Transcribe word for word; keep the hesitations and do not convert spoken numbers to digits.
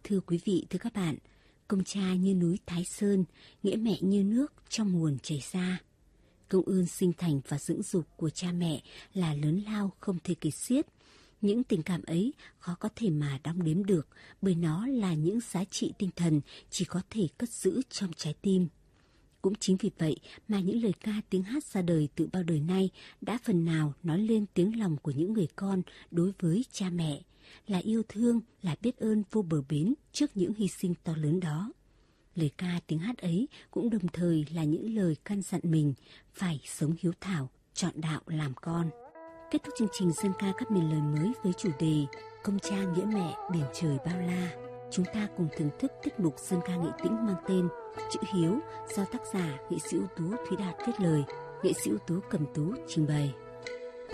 Thưa quý vị, thưa các bạn, công cha như núi Thái Sơn, nghĩa mẹ như nước trong nguồn chảy ra. Công ơn sinh thành và dưỡng dục của cha mẹ là lớn lao không thể kể xiết. Những tình cảm ấy khó có thể mà đong đếm được, bởi nó là những giá trị tinh thần chỉ có thể cất giữ trong trái tim. Cũng chính vì vậy mà những lời ca tiếng hát ra đời từ bao đời nay đã phần nào nói lên tiếng lòng của những người con đối với cha mẹ, là yêu thương, là biết ơn vô bờ bến trước những hy sinh to lớn đó. Lời ca tiếng hát ấy cũng đồng thời là những lời căn dặn mình phải sống hiếu thảo, chọn đạo làm con. Kết thúc chương trình dân ca các miền lời mới với chủ đề Công cha nghĩa mẹ biển trời bao la, chúng ta cùng thưởng thức tiết mục dân ca nghệ tĩnh mang tên Chữ Hiếu do tác giả nghệ sĩ ưu tú Thúy Đạt viết lời, nghệ sĩ ưu tú Cẩm Tú trình bày.